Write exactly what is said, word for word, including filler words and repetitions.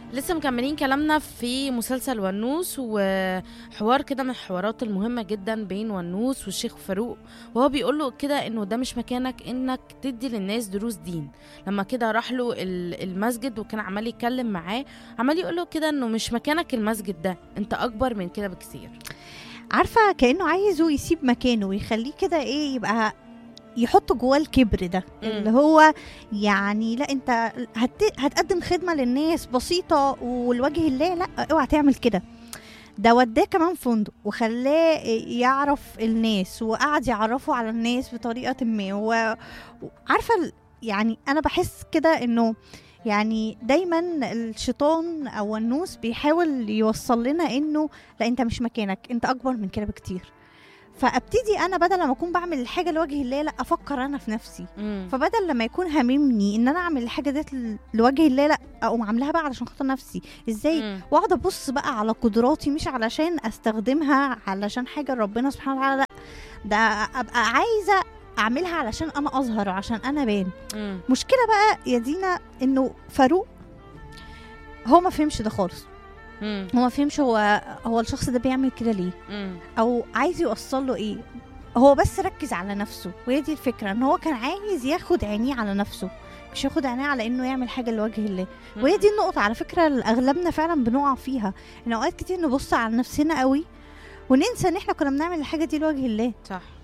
لسه مكملين كلامنا في مسلسل ونوس، وحوار كده من الحوارات المهمة جدا بين ونوس والشيخ فاروق. وهو بيقول له كده انه ده مش مكانك انك تدي للناس دروس دين. لما كده راح له ال- المسجد وكان عمال يتكلم معاه، عمال يقول له كده انه مش مكانك المسجد ده، انت اكبر من كده بكثير. عارفه كانه عايزه يسيب مكانه ويخليه كده ايه، يبقى يحط جواه الكبر ده مم. اللي هو يعني لا انت هت... هتقدم خدمه للناس بسيطه ولوجه الله، لا اوعى تعمل كده. ده وداه كمان فندق وخلاه يعرف الناس وقعد يعرفه على الناس بطريقه ما. وعارفه ال- يعني انا بحس كده انه يعني دايما الشيطان او النوس بيحاول يوصل لنا انه لا انت مش مكانك، انت اكبر من كده بكتير. فابتدي انا بدل ما اكون بعمل الحاجه لوجه الله، لا افكر انا في نفسي. مم. فبدل لما يكون هاممني ان انا اعمل الحاجه ديت ل- لوجه الله، لا اقوم عاملاها بقى علشان خاطر نفسي. ازاي؟ مم. واقعد ابص بقى على قدراتي، مش علشان استخدمها علشان حاجه ربنا سبحانه وتعالى، لا ده ابقى عايزه اعملها علشان انا اظهر وعشان انا بان. مم. مشكله بقى يا دينا انه فاروق هو ما فهمش ده خالص. مم. هو ما فهمش هو هو الشخص ده بيعمل كده ليه، مم. او عايز يوصل له ايه. هو بس ركز على نفسه، وهي دي الفكره، ان هو كان عايز ياخد عينيه على نفسه، مش ياخد عينيه على انه يعمل حاجه لوجه الله. وهي دي النقطه على فكره اللي اغلبنا فعلا بنقع فيها، ان اوقات كتير نبص على نفسنا قوي وننسى ان احنا كنا بنعمل الحاجه دي لوجه الله. صح.